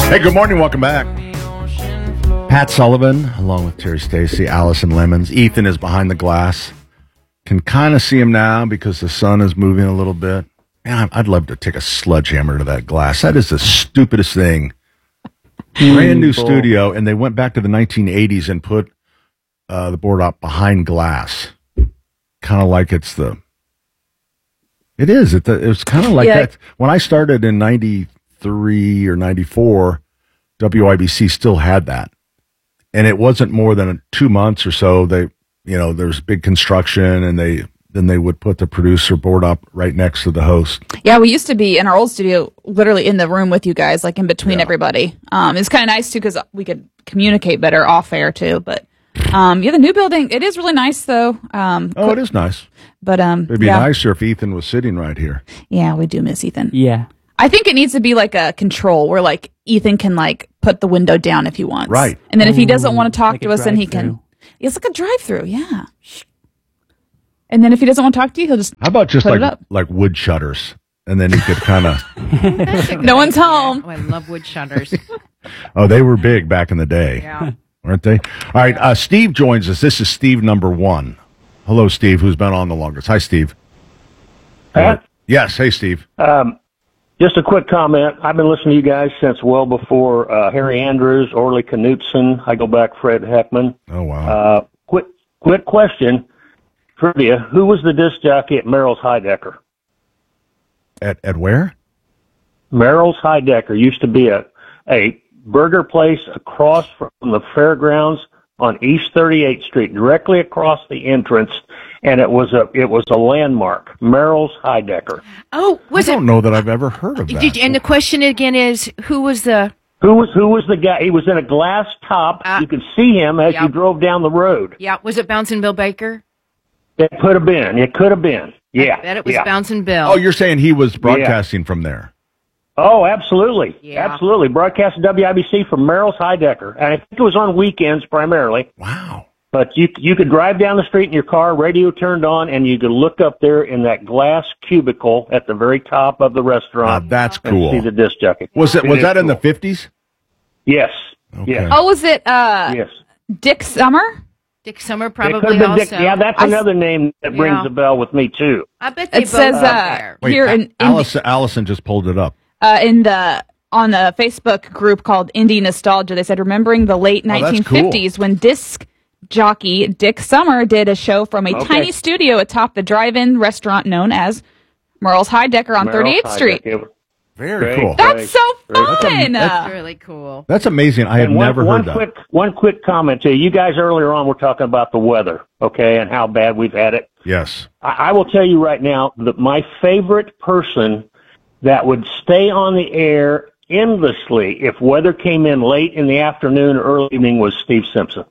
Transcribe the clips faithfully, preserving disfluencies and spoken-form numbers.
Hey, good morning. Welcome back. Pat Sullivan, along with Terry Stacy, Allison Lemons. Ethan is behind the glass. Can kind of see him now because the sun is moving a little bit. Man, I'd love to take a sledgehammer to that glass. That is the stupidest thing. Brand new studio, and they went back to the nineteen eighties and put uh, the board up behind glass. Kind of like it's the... It is. It, it was kind of like Yeah. that. When I started in ninety-three or ninety-four, W I B C still had that. And it wasn't more than two months or so. They, you know, there's big construction, and they then they would put the producer board up right next to the host. Yeah, we used to be in our old studio, literally in the room with you guys, like in between Yeah. everybody. Um, it's kind of nice too because we could communicate better off air too. But um, yeah, the new building, it is really nice though. Um, Oh, it is nice. But um, It'd be yeah, nicer if Ethan was sitting right here. yeah, we do miss Ethan. Yeah. I think it needs to be like a control where like Ethan can like put the window down if he wants. Right. And then if he doesn't want to talk like to a us, then he can. drive-through. It's like a drive-through, yeah. And then if he doesn't want to talk to you, he'll just How about just Put it like up. like wood shutters, and then he could kind of. no one's home. Oh, I love wood shutters. Oh, they were big back in the day, Yeah. weren't they? All right, uh, Steve joins us. This is Steve number one. Hello, Steve, who's been on the longest. Hi, Steve. Pat? Yes. Hey, Steve. Um, just a quick comment. I've been listening to you guys since well before uh, Harry Andrews, Orly Knutson. I go back Fred Heckman. Oh, wow. Uh, quick, quick question, trivia. Who was the disc jockey at Merrill's Heidecker? At at where? Merrill's Heidecker used to be a, a burger place across from the fairgrounds on East thirty-eighth Street, directly across the entrance, and it was a it was a landmark. Merrill's Heidecker. Oh, was I it? don't know that I've ever heard of that. Did, and the question again is, who was the? Who was who was the guy? He was in a glass top. Uh, you could see him as yeah. you drove down the road. Yeah, was it Bouncing Bill Baker? It could have been. It could have been. Yeah. I bet it was yeah. Bouncing Bill. Oh, you're saying he was broadcasting from there? Oh, absolutely. Yeah. Absolutely. Broadcast W I B C from Merrill's Heidecker. And I think it was on weekends primarily. Wow. But you you could drive down the street in your car, radio turned on, and you could look up there in that glass cubicle at the very top of the restaurant. Uh, that's and cool. see the disc jockey. Was it? It Was is that in the cool. fifties? Yes. Okay. Yes. Oh, was it uh, Yes. Dick Summer? Dick Summer It could probably have been also. Dick. Yeah, that's I s- another name that brings Yeah. a bell with me too. I bet they It both says were uh, there. Wait, here A- in, in Allison, Allison just pulled it up. uh, in the on the Facebook group called Indie Nostalgia. They said remembering the late Oh, that's nineteen fifties when disc jockey Dick Summer did a show from a Okay. tiny studio atop the drive-in restaurant known as Merle's Heidecker on Merrill's thirty-eighth Street. Heidecker. Very Great. cool. That- That's so That's fun. That's really cool. That's amazing. I have And one, never one heard that. quick, one quick comment to you. You guys earlier on were talking about the weather, okay, and how bad we've had it. Yes. I, I will tell you right now that my favorite person that would stay on the air endlessly if weather came in late in the afternoon or early evening was Steve Simpson.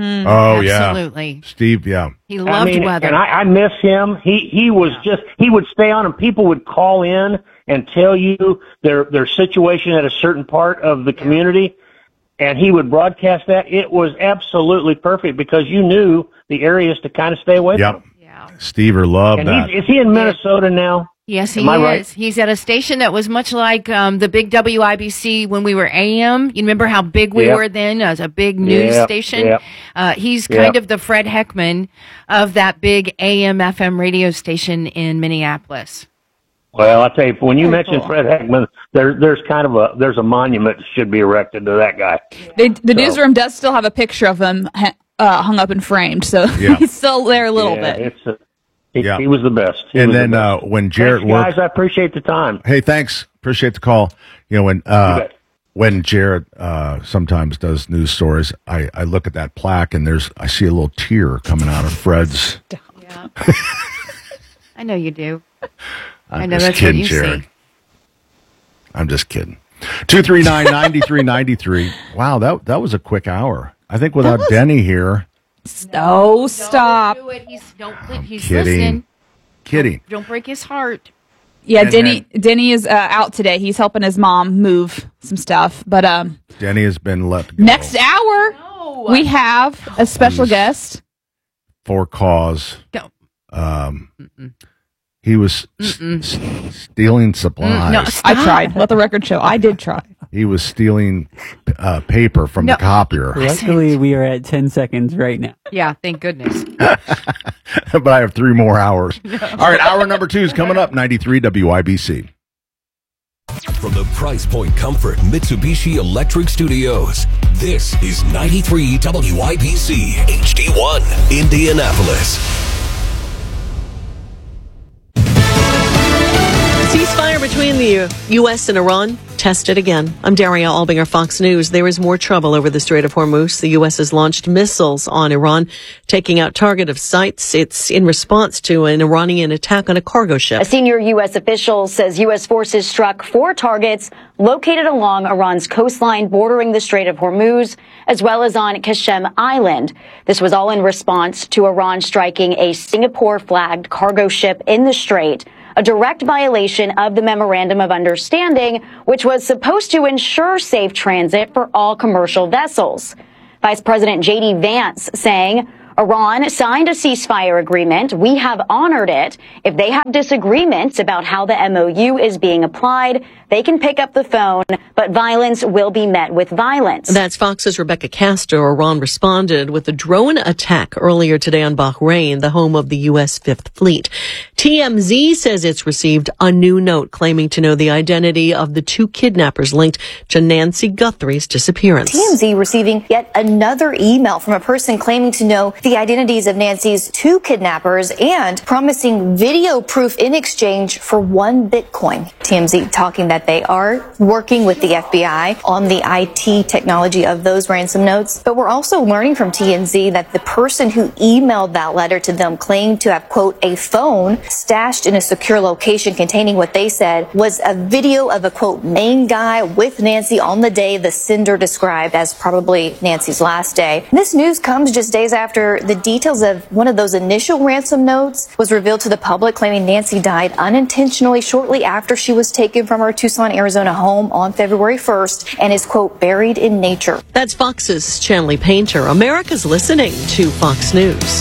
Oh, yeah. Absolutely. Steve, yeah. He I loved mean, weather. and I, I miss him. He he was just he would stay on, and people would call in and tell you their their situation at a certain part of the community, and he would broadcast that. It was absolutely perfect because you knew the areas to kind of stay away Yep. from. yeah. Stever loved And that. he's, is he in Minnesota now? Yes, he Am I is. right? He's at a station that was much like um, the big W I B C when we were A M. You remember how big we Yep. were then as a big news Yep, station? yep. Uh, he's kind Yep. of the Fred Heckman of that big A M F M radio station in Minneapolis. Well, I tell you, when you Very mention cool. Fred Heckman, there, there's kind of a there's a monument that should be erected to that guy. They, the So- newsroom does still have a picture of him ha- uh, hung up and framed, so Yeah. he's still there a little yeah, bit. It's a, he, Yeah. he was the best. He And was the then best. uh, when Jarrett Thanks, worked, guys, I appreciate the time. hey, thanks, appreciate the call. You know when You uh, bet. when Jarrett uh, sometimes does news stories, I, I look at that plaque and there's I see a little tear coming out of Fred's. Yeah. I know you do. I'm I know just that's what kidding, you Jared. see. I'm just kidding. Two three nine ninety three ninety three. Wow, that that was a quick hour. I think without Denny here, Oh, stop. Don't do it. He's, don't, he's kidding. listening. kidding. Don't break his heart. Yeah, And Denny Denny is uh, out today. He's helping his mom move some stuff. But um, Denny has been let go next hour, No. we have a special Please. guest. for cause. Don't. Um, he was s- s- stealing supplies. No, I tried. Let the record show. I did try. He was stealing uh, paper from No. the copier. Luckily, we are at ten seconds right now. Yeah, thank goodness. But I have three more hours. All right, hour number two is coming up, ninety-three W I B C. From the Price Point Comfort Mitsubishi Electric Studios, this is ninety-three W I B C H D one, Indianapolis. Ceasefire between the U S and Iran tested again. I'm Daria Albinger, Fox News. There is more trouble over the Strait of Hormuz. The U S has launched missiles on Iran, taking out target of sites. It's in response to an Iranian attack on a cargo ship. A senior U S official says U S forces struck four targets located along Iran's coastline bordering the Strait of Hormuz, as well as on Qasem Island. This was all in response to Iran striking a Singapore-flagged cargo ship in the strait, a direct violation of the Memorandum of Understanding, which was supposed to ensure safe transit for all commercial vessels. Vice President J D Vance saying, Iran signed a ceasefire agreement. We have honored it. If they have disagreements about how the M O U is being applied, they can pick up the phone, but violence will be met with violence. That's Fox's Rebecca Castor. Iran responded with a drone attack earlier today on Bahrain, the home of the U S Fifth Fleet. T M Z says it's received a new note claiming to know the identity of the two kidnappers linked to Nancy Guthrie's disappearance. T M Z receiving yet another email from a person claiming to know the identities of Nancy's two kidnappers and promising video proof in exchange for one Bitcoin. T M Z talking that they are working with the F B I on the I T technology of those ransom notes. But we're also learning from T M Z that the person who emailed that letter to them claimed to have, quote, a phone stashed in a secure location containing what they said was a video of a, quote, main guy with Nancy on the day the sender described as probably Nancy's last day. This news comes just days after the details of one of those initial ransom notes was revealed to the public, claiming Nancy died unintentionally shortly after she was taken from her Tucson, Arizona home on February first and is, quote, buried in nature. That's Fox's Chanley Painter. America's listening to Fox News.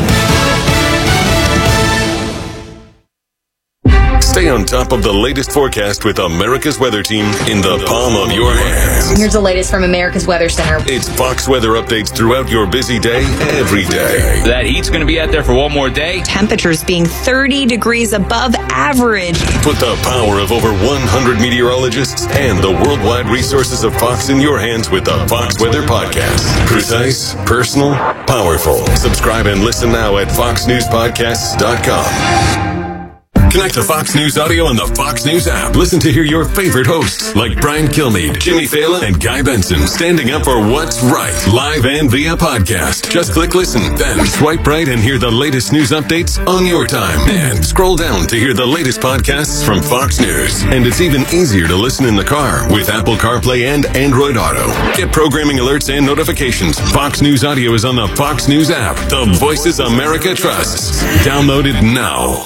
Stay on top of the latest forecast with America's Weather Team in the palm of your hands. Here's the latest from America's Weather Center. It's Fox weather updates throughout your busy day, every day. That heat's going to be out there for one more day. Temperatures being thirty degrees above average. Put the power of over one hundred meteorologists and the worldwide resources of Fox in your hands with the Fox Weather Podcast. Precise, personal, powerful. Subscribe and listen now at fox news podcasts dot com. Connect to Fox News Audio on the Fox News app. Listen to hear your favorite hosts like Brian Kilmeade, Jimmy Fallon, and Guy Benson standing up for what's right, live and via podcast. Just click listen, then swipe right and hear the latest news updates on your time. And scroll down to hear the latest podcasts from Fox News. And it's even easier to listen in the car with Apple CarPlay and Android Auto. Get programming alerts and notifications. Fox News Audio is on the Fox News app. The voices America trusts. Download it now.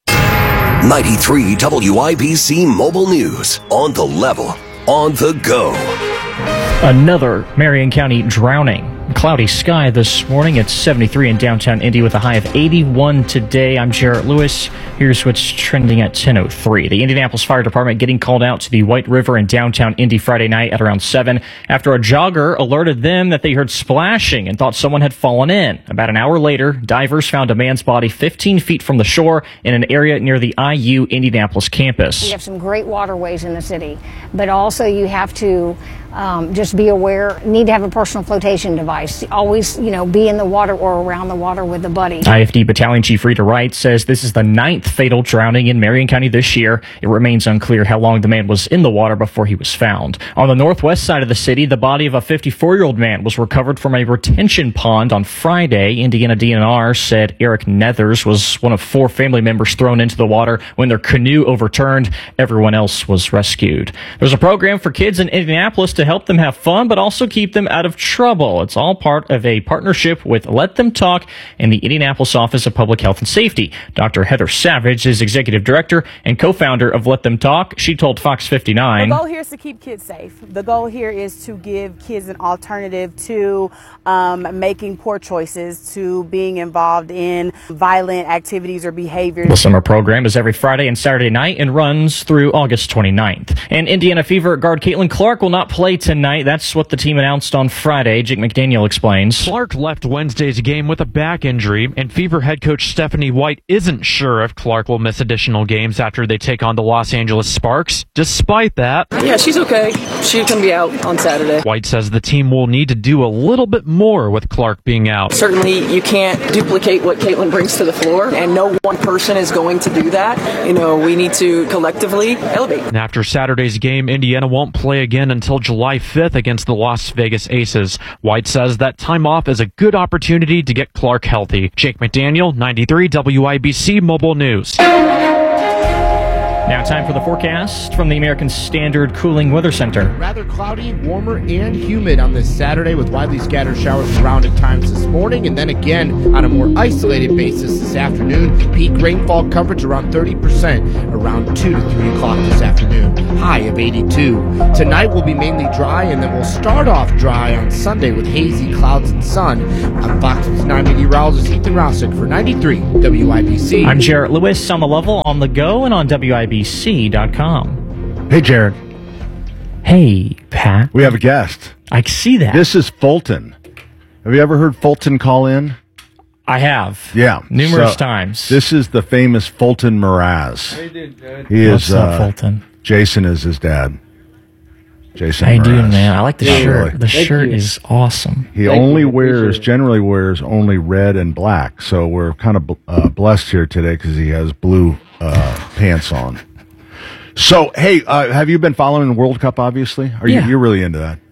ninety-three W I B C Mobile News. On the level, on the go. Another Marion County drowning. Cloudy sky this morning. It's seventy-three in downtown Indy with a high of eighty-one today. I'm Jarrett Lewis. Here's what's trending at ten oh three. The Indianapolis Fire Department getting called out to the White River in downtown Indy Friday night at around seven after a jogger alerted them that they heard splashing and thought someone had fallen in. About an hour later, divers found a man's body fifteen feet from the shore in an area near the I U Indianapolis campus. We have some great waterways in the city, but also you have to um, just be aware, need to have a personal flotation device. Always, you know, be in the water or around the water with a buddy. I F D Battalion Chief Rita Wright says this is the ninth fatal drowning in Marion County this year. It remains unclear how long the man was in the water before he was found. On the northwest side of the city, the body of a fifty-four-year-old man was recovered from a retention pond on Friday. Indiana D N R said Eric Nethers was one of four family members thrown into the water when their canoe overturned. Everyone else was rescued. There's a program for kids in Indianapolis to help them have fun, but also keep them out of trouble. It's all part of a partnership with Let Them Talk and the Indianapolis Office of Public Health and Safety. Doctor Heather Savage is executive director and co-founder of Let Them Talk. She told Fox fifty-nine. The goal here is to keep kids safe. The goal here is to give kids an alternative to um, making poor choices, to being involved in violent activities or behaviors. The summer program is every Friday and Saturday night and runs through August twenty-ninth. And Indiana Fever guard Caitlin Clark will not play tonight. That's what the team announced on Friday. Jake McDaniel explains. Clark left Wednesday's game with a back injury, and Fever head coach Stephanie White isn't sure if Clark will miss additional games after they take on the Los Angeles Sparks. Despite that, yeah, she's okay. She can be out on Saturday. White says the team will need to do a little bit more with Clark being out. Certainly, you can't duplicate what Caitlin brings to the floor, and no one person is going to do that. You know, we need to collectively elevate. And after Saturday's game, Indiana won't play again until July fifth against the Las Vegas Aces. White says that time off is a good opportunity to get Clark healthy. Jake McDaniel, ninety-three W I B C Mobile News. Now time for the forecast from the American Standard Cooling Weather Center. Rather cloudy, warmer, and humid on this Saturday with widely scattered showers around at times this morning, and then again on a more isolated basis this afternoon. Peak rainfall coverage around thirty percent around two to three o'clock this afternoon. High of eighty-two. Tonight will be mainly dry, and then we'll start off dry on Sunday with hazy clouds and sun. I'm Fox nine meteorologist Ethan Rossick for ninety-three W I B C. I'm Jarrett Lewis on the level, on the go, and on W I B C dot com. Hey, Jared. Hey, Pat. We have a guest. I see that. This is Fulton. Have you ever heard Fulton call in? I have. Yeah. Numerous so, times. This is the famous Fulton Mraz. Hey, dude, good. He What's is, up, uh, Fulton? Jason is his dad. Jason I Mraz. do, man. I like the Yeah, shirt. really. The Thank shirt you. is awesome. He Thank only you. wears, Appreciate it. generally wears only red and black. So we're kind of uh, blessed here today because he has blue uh, pants on. So, hey, uh, have you been following the World Cup, obviously? Are Yeah. you, you're really into that?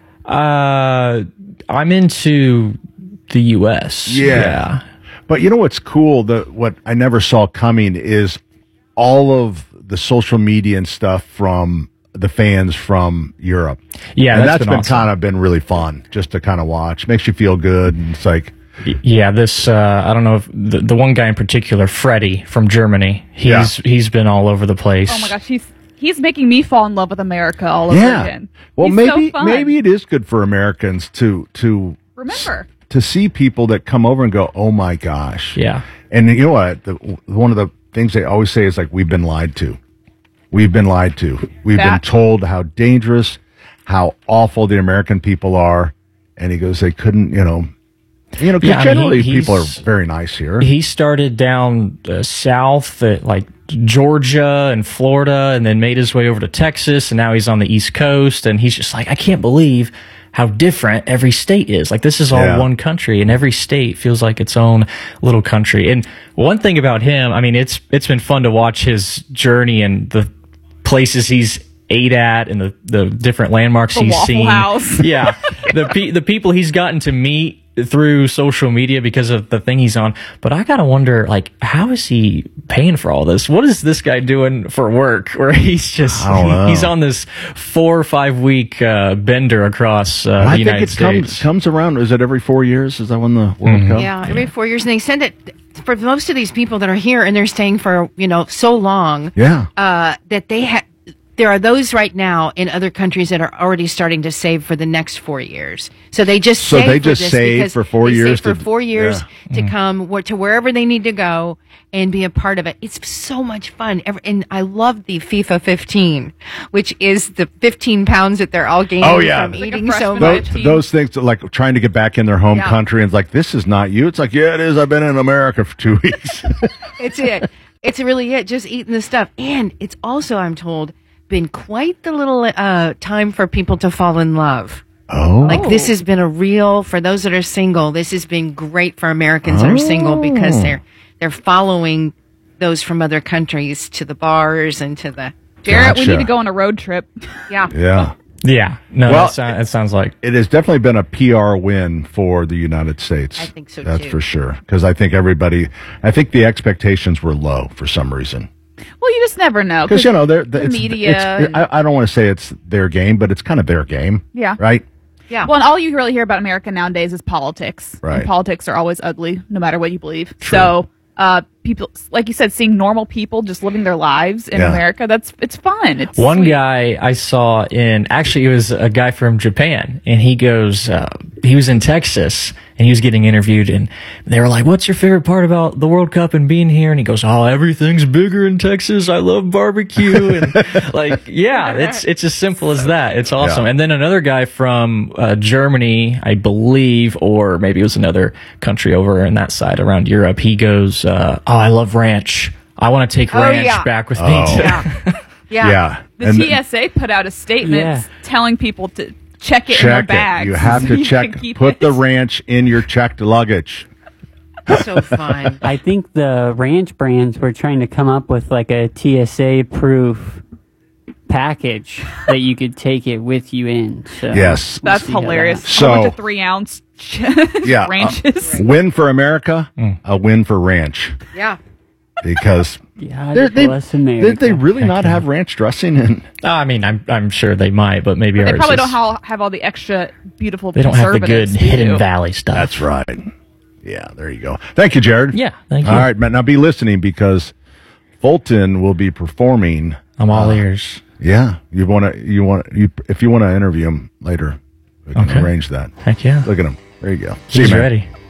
Uh, I'm into the U S. Yeah. But you know what's cool? The what I never saw coming is all of the social media and stuff from the fans from Europe. Yeah, and that's that's been been, awesome. kind of been really fun just to kind of watch. Makes you feel good, and it's like, Yeah, this, uh, I don't know if the, the one guy in particular, Freddie from Germany, he's Yeah. he's been all over the place. Oh my gosh, he's he's making me fall in love with America all over yeah. again. Well, He's maybe so fun. maybe it is good for Americans to to Remember. to see people that come over and go, oh my gosh. Yeah. And you know what? The, one of the things they always say is like, we've been lied to. We've been lied to. We've That- been told how dangerous, how awful the American people are. And he goes, they couldn't, you know, you know, 'cause Yeah, I mean, generally he- people are he's- very nice here. He started down uh, south at like Georgia and Florida and then made his way over to Texas, and now he's on the East Coast, and he's just like, I can't believe how different every state is. Like, this is all Yeah. one country, and every state feels like its own little country. And one thing about him, I mean, it's it's been fun to watch his journey and the places he's ate at and the, the different landmarks The he's Waffle seen. House. Yeah. The pe- the people he's gotten to meet through social media because of the thing he's on. But I gotta wonder, like, how is he paying for all this? What is this guy doing for work? Where he's just I don't know. he's on this four or five week uh, bender across uh, I the think United it comes, States. comes around. Is it every four years? Is that when the World Mhm. Cup? Yeah, every four years. And they send it for most of these people that are here and they're staying for, you know, so long. Yeah. Uh, that they have. There are those right now in other countries that are already starting to save for the next four years. So they just So save they for just this save because for four they save years for to- four years yeah. to come where, to wherever they need to go and be a part of it. It's so much fun. Every- And I love the FIFA fifteen, which is the fifteen pounds that they're all gaining Oh, yeah. from It's like a eating so freshman much. Those, those things that, like trying to get back in their home Yeah. country, and it's like, this is not you. It's like, yeah, it is. I've been in America for two weeks. It's it. It's really it. Just eating the stuff. And it's also, I'm told, been quite the little uh, time for people to fall in love. Oh. Like, this has been a real, for those that are single, this has been great for Americans that are single because they're they're following those from other countries to the bars and to the... Jarrett, we Gotcha. need to go on a road trip. Yeah. yeah. Yeah. No, Well, that, sound, that sounds like It has definitely been a P R win for the United States. I think so, That's too. for sure. Because I think everybody, I think the expectations were low for some reason. Well, you just never know. Because, you know, they're, the the it's, media. It's, and- I, I don't want to say it's their game, but it's kind of their game. Yeah. Right? Yeah. Well, and all you really hear about America nowadays is politics. Right. And politics are always ugly, no matter what you believe. So, uh, people, like you said, seeing normal people just living their lives in Yeah. America, that's it's fun. It's One sweet. guy I saw in, actually, it was a guy from Japan, and he goes, uh, he was in Texas, and he was getting interviewed, and they were like, what's your favorite part about the World Cup and being here? And he goes, oh, everything's bigger in Texas. I love barbecue. And like, yeah, it's, it's as simple as that. It's awesome. Yeah. And then another guy from uh, Germany, I believe, or maybe it was another country over in that side around Europe. He goes, uh, oh, I love ranch. I want to take Oh, ranch yeah. back with Oh. me too. Yeah. Yeah. The And- T S A put out a statement Yeah. telling people to check it in their Check bags. it. You have so to you check. can keep Put it. the ranch in your checked luggage. So fun. I think the ranch brands were trying to come up with like a T S A proof package that you could take it with you in. So Yes. we'll That's see how hilarious. that- So- a bunch of three ounce Yeah. uh, ranches. win for America, a win for ranch. Yeah. Because God they're- they, bless did America. they really not have ranch dressing in? I mean, I'm I'm sure they might, but maybe They ours probably is- don't have, have all the extra beautiful They don't have the good preservatives we Hidden do. Valley stuff. That's right. Yeah, there you go. Thank you, Jared. Yeah, thank you. All right, Matt, now be listening because Fulton will be performing. I'm all ears. Yeah, you want to you want you if you want to interview him later, we can Okay. arrange that. Heck yeah. Look at him. There you go. See He's you, man. ready.